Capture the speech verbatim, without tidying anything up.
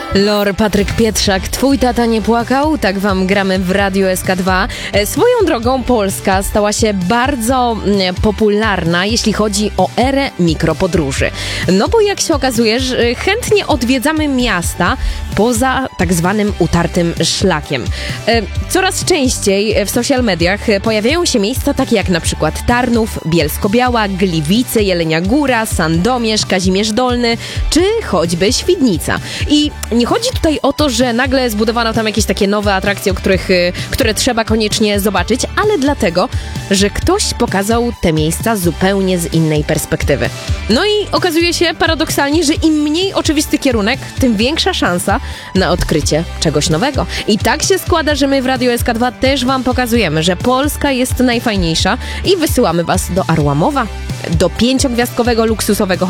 Lor Patryk Pietrzak, twój tata nie płakał? Tak wam gramy w Radiu S K dwa. Swoją drogą Polska stała się bardzo mm, popularna, jeśli chodzi o erę mikropodróży. No bo jak się okazuje, że chętnie odwiedzamy miasta poza tak zwanym utartym szlakiem. E, coraz częściej w social mediach pojawiają się miejsca takie jak na przykład Tarnów, Bielsko-Biała, Gliwice, Jelenia Góra, Sandomierz, Kazimierz Dolny czy choćby Świdnica. I nie chodzi tutaj o to, że nagle zbudowano tam jakieś takie nowe atrakcje, o których, które trzeba koniecznie zobaczyć, ale dlatego, że ktoś pokazał te miejsca zupełnie z innej perspektywy. No i okazuje się paradoksalnie, że im mniej oczywisty kierunek, tym większa szansa na odkrycie czegoś nowego. I tak się składa, że my w Radiu S K dwa też wam pokazujemy, że Polska jest najfajniejsza i wysyłamy was do Arłamowa, do pięciogwiazdkowego luksusowego